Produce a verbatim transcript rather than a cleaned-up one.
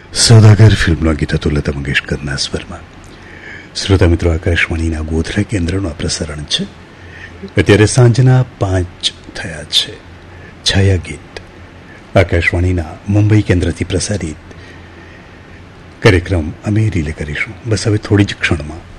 સૌદાગર ફિલ્મના ગીત હતું લતા મંગેશકરના સ્વરમાં. શ્રોતા મિત્રો, આકાશવાણીના ગોધરા કેન્દ્રનું આ પ્રસારણ છે. અત્યારે સાંજના પાંચ થયા છે. છાયા ગીત આકાશવાણીના મુંબઈ કેન્દ્રથી પ્રસારિત કાર્યક્રમ અમે રીલે કરીશું. બસ હવે થોડી જ ક્ષણમાં